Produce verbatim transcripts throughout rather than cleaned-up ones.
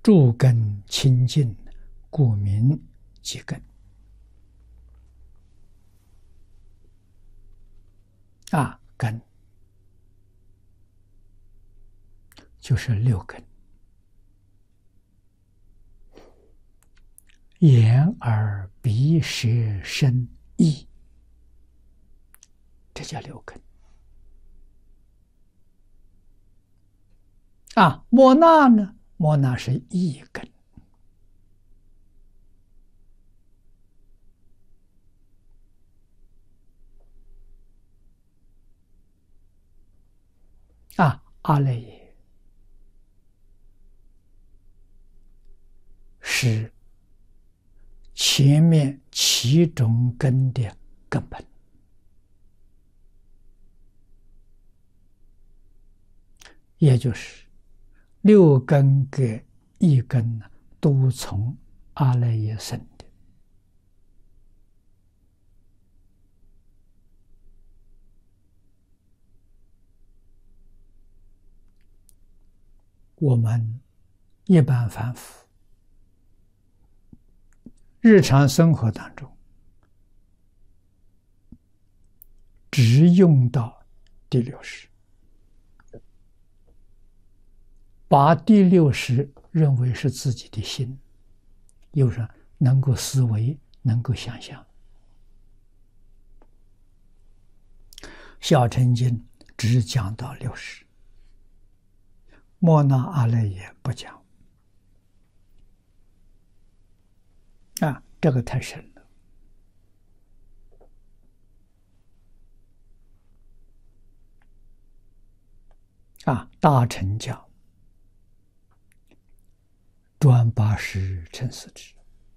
诸根清净，故名即根。啊，根就是六根：眼、耳、鼻、舌、身、意，这叫六根。啊，莫那呢？莫那是一根。啊，阿赖耶是前面七种根的根本，也就是六根跟一根呢，都从阿赖耶生的。我们一般凡夫日常生活当中，只用到第六识，把第六识认为是自己的心，又是能够思维，能够想象。小乘经只讲到六识，莫那阿赖耶不讲。啊，这个太深了。啊，大乘讲专八识成四智，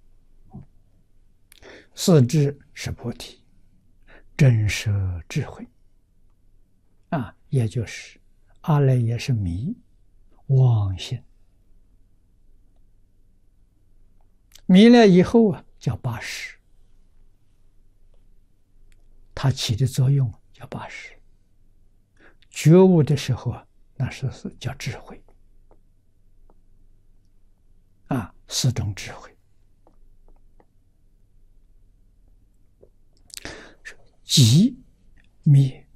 四智是菩提，真实智慧。啊，也就是阿赖耶是迷妄心，迷了以后啊，叫八识，它起的作用叫八识。觉悟的时候啊，那是是叫智慧。啊，四种智慧，即灭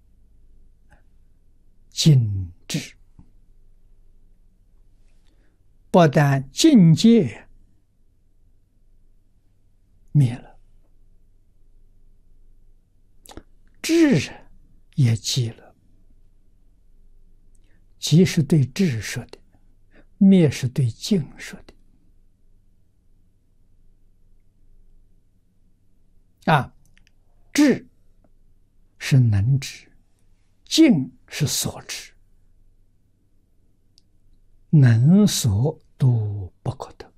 尽智，不但境界灭了，智也寂了。寂是对智说的，灭是对境说的。啊，智是能知，境是所知，能所都不可得。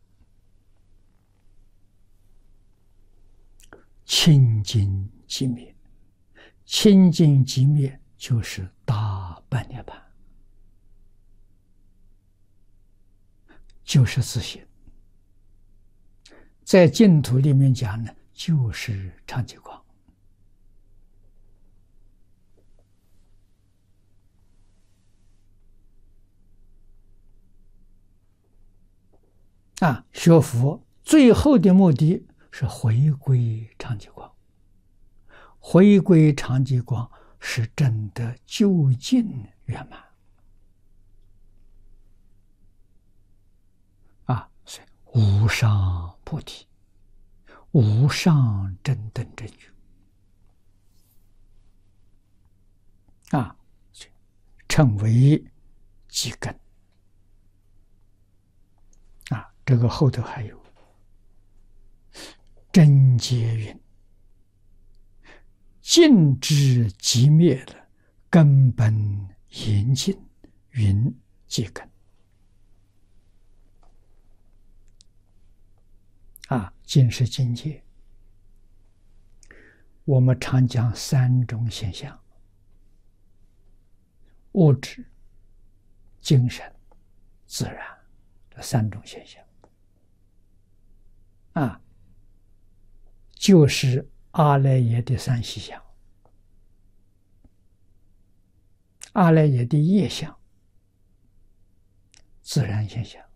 清净即灭，清净即灭就是大般涅槃，就是自性。在净土里面讲呢，就是常寂光。啊，学佛最后的目的是回归常寂光，回归常寂光是真的究竟圆满。啊，所以无上菩提，无上正等正觉。啊，称为即根。啊，这个后头还有真解云：尽知即灭的根本严净，云即根。啊，尽是境界。我们常讲三种现象：物质、精神、自然，这三种现象。啊，就是阿赖耶的三细相，阿赖耶的业相，自然现象。